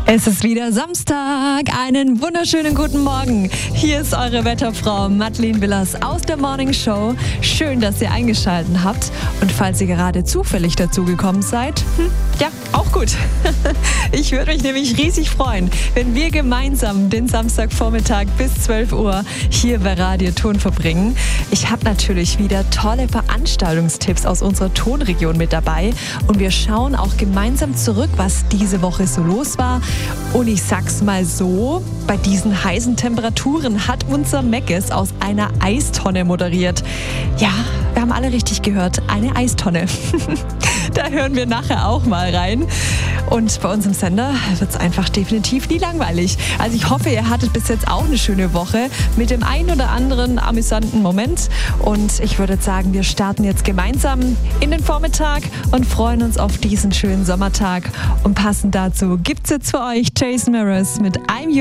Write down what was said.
Es ist wieder Samstag. Einen wunderschönen guten Morgen. Hier ist eure Wetterfrau Madeleine Willers aus der Morning Show. Schön, dass ihr eingeschaltet habt. Und falls ihr gerade zufällig dazugekommen seid, ja, auch gut. Ich würde mich nämlich riesig freuen, wenn wir gemeinsam den Samstagvormittag bis 12 Uhr hier bei Radio Ton verbringen. Ich habe natürlich wieder tolle Veranstaltungstipps aus unserer Tonregion mit dabei. Und wir schauen auch gemeinsam zurück, was diese Woche so los war. Und ich sag's mal so, bei diesen heißen Temperaturen hat unser Meckes aus einer Eistonne moderiert. Ja, wir haben alle richtig gehört, eine Eistonne. Da hören wir nachher auch mal rein. Und bei uns im Sender wird's einfach definitiv nie langweilig. Also ich hoffe, ihr hattet bis jetzt auch eine schöne Woche mit dem einen oder anderen amüsanten Moment. Und ich würde sagen, wir starten jetzt gemeinsam in den Vormittag und freuen uns auf diesen schönen Sommertag. Und passend dazu gibt's jetzt für euch Jason Mraz mit I'm You.